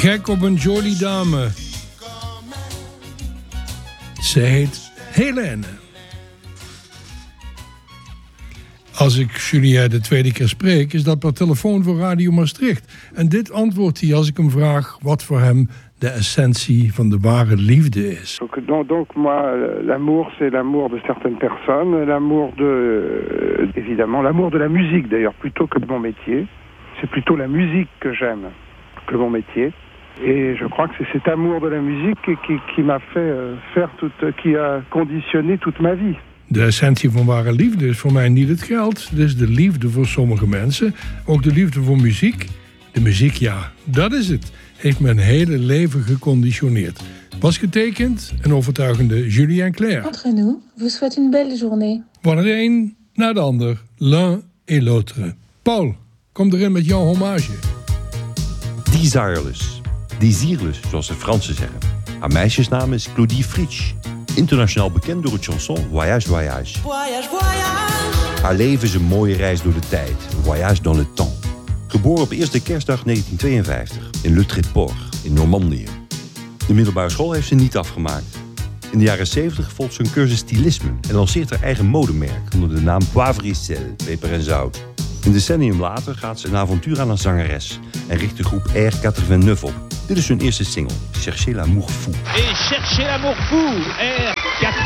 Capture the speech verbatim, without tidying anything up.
Gek op een jolie dame. Ze heet Helene. Als ik Julien de tweede keer spreek, is dat per telefoon voor Radio Maastricht. En dit antwoordt hij als ik hem vraag wat voor hem de essentie van de ware liefde is. Donc, donc, donc moi, l'amour, c'est l'amour de certaines personnes, l'amour de, euh, évidemment, l'amour de la musique d'ailleurs, plutôt que de mon métier. C'est plutôt la musique que j'aime que mon métier. Et je crois que c'est cet amour de la musique qui, qui, qui m'a fait euh, faire toute, qui a conditionné toute ma vie. De essentie van ware liefde is voor mij niet het geld. Het is de liefde voor sommige mensen. Ook de liefde voor muziek. De muziek, ja, dat is het. Heeft mijn hele leven geconditioneerd. Was getekend een overtuigende Julien Clerc. Entre nous, vous souhaite une belle journée. Van het een naar de ander. L'un et l'autre. Paul, kom erin met jouw hommage. Desireless. Desireless, zoals de Fransen zeggen. Haar meisjesnaam is Claudie Fritsch. Internationaal bekend door het chanson Voyage, Voyage. Voyage, voyage. Haar leven is een mooie reis door de tijd. Voyage dans le temps. Geboren op eerste kerstdag negentien tweeënvijftig in Le Tréport in Normandië. De middelbare school heeft ze niet afgemaakt. In de jaren zeventig volgt ze een cursus stilisme en lanceert haar eigen modemerk onder de naam Poivre et Sel, peper en zout. Een decennium later gaat ze een avontuur aan als zangeres en richt de groep R negenennegentig op. Dit is hun eerste single, Cherchez l'amour fou. Et cherchez l'amour fou, R